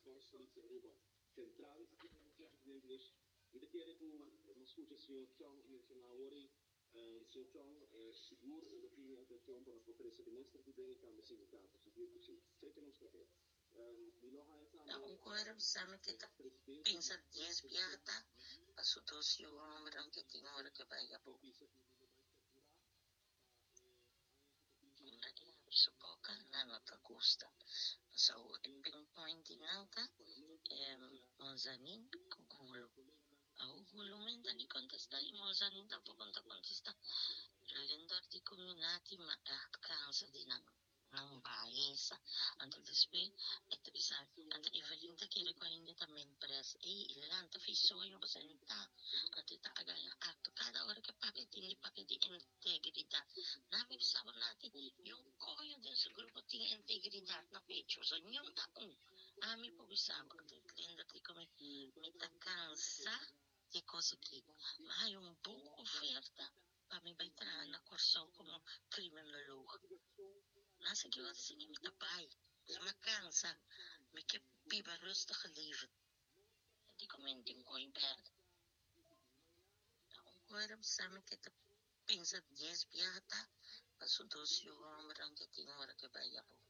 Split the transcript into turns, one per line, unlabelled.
Agora sabe que tá pensa 10 piata, passou 12 horas que tem hora que vai a pouco. Isso pouca na nota custa. Passou o pinpoint nanta, Mozanin, gulo. Ao gulo menta di contesta, e Mozanin tampoco conta contesta. Rendor di comunati ma cansa di non baisa anto despe e bisa anto evalinta kere ko hindi tamen pres ilanta fiso yung pasenta anto taagal akto kada ora que pakai di integridad nami bisabo natin yung koyo din sa grupo ting integridad na pecho so yung taong ami po bisabo anto linda ti kami mita cansa di cose che ma yung buong oferta kami ba itrahan na kurso como criminologo. Nasa giwa sa inyo mitapay. Sa makansa, may kipiba rustig leven. Hindi ko menting ko yung perde. Kung kuwarap sa amin kita pinsa 10 piata, paso 12 horas marang kiting oras kabaya po.